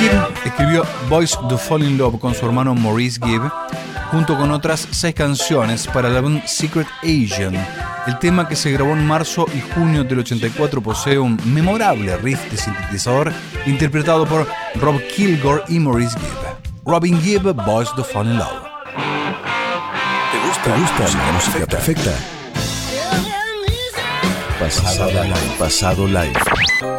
Gibb escribió Boys to Fall in Love con su hermano Maurice Gibb, junto con otras 6 canciones para el álbum Secret Agent. El tema, que se grabó en marzo y junio del 84, posee un memorable riff de sintetizador interpretado por Rob Kilgore y Maurice Gibb. Robin Gibb, Boys to Fall in Love. ¿Te gusta la música perfecta? Pasado live.